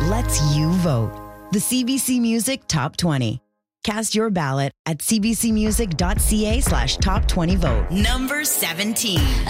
lets you vote. The CBC Music Top 20. Cast your ballot at cbcmusic.ca/top20vote. Number 17.